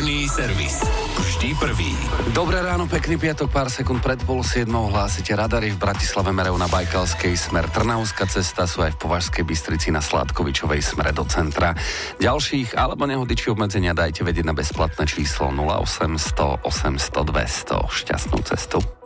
Dopravný servis. Vždy prvý. Dobré ráno, pekný piatok, pár sekúnd pred 6:30 hlásite radary v Bratislave merajú na Bajkalskej smer Trnavská cesta, sú aj v Považskej Bystrici na Sládkovičovej smere do centra. Ďalších alebo nehody či obmedzenia dajte vedieť na bezplatné číslo 0800 800 200. Šťastnú cestu.